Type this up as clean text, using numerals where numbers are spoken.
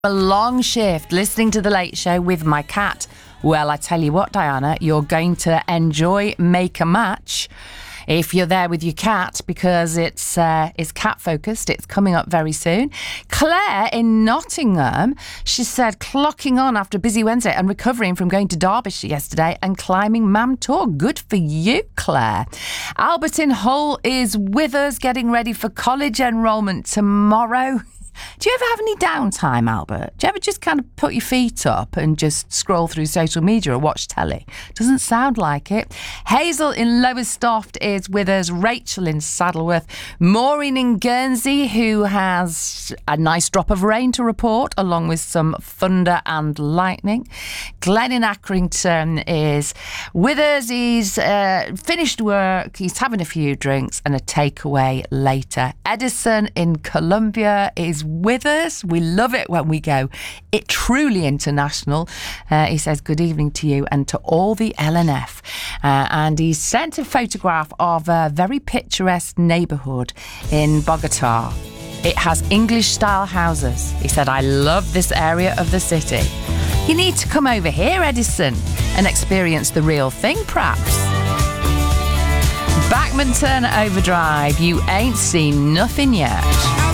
A long shift listening to The Late Show with my cat. Well, I tell you what, Diana, you're going to enjoy Make a Match if you're there with your cat, because it's cat focused. It's coming up very soon. Claire in Nottingham, she said, clocking on after a busy Wednesday and recovering from going to Derbyshire yesterday and climbing Mam Tor. Good for you, Claire. Albert in Hull is with us, getting ready for college enrolment tomorrow. Do you ever have any downtime, Albert? Do you ever just kind of put your feet up and just scroll through social media or watch telly? Doesn't sound like it. Hazel in Lowestoft is with us. Rachel in Saddleworth. Maureen in Guernsey, who has a nice drop of rain to report, along with some thunder and lightning. Glenn in Accrington is with us. He's finished work. He's having a few drinks and a takeaway later. Edison in Colombia is with us. We love it when we go truly international. He says good evening to you and to all the LNF, and he sent a photograph of a very picturesque neighbourhood in Bogota. It has English style houses. He said, I love this area of the city. You need to come over here, Edison, and experience the real thing, perhaps. Backman Turner Overdrive, you ain't seen nothing yet.